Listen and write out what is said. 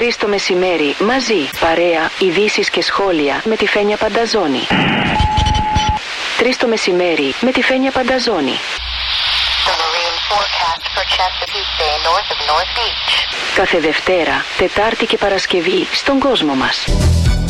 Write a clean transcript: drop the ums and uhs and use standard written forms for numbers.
3 το μεσημέρι, μαζί, παρέα, ειδήσεις και σχόλια με τη Φένια Πανταζόνη. 3 το μεσημέρι με τη Φένια Πανταζόνη. Κάθε Δευτέρα, Τετάρτη και Παρασκευή στον κόσμο μας.